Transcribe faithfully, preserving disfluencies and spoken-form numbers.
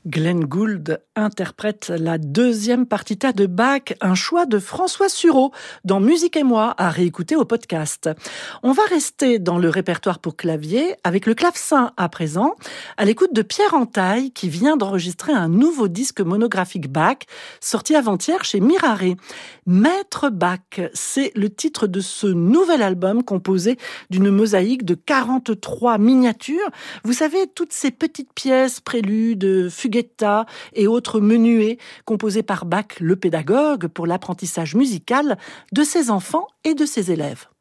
Glenn Gould interprète la deuxième partita de Bach, un choix de François Sureau dans Musique et moi, à réécouter au podcast. On va rester dans le répertoire pour clavier avec le clavecin à présent, à l'écoute de Pierre Entaille qui vient d'enregistrer un nouveau disque monographique Bach, sorti avant-hier chez Miraré. Maître Bach, c'est le titre de ce nouvel album composé d'une mosaïque de quarante-trois miniatures. Vous savez, toutes ces petites pièces, préludes, fuguettes et autres menuets composés par Bach, le pédagogue, pour l'apprentissage musical de ses enfants et de ses élèves.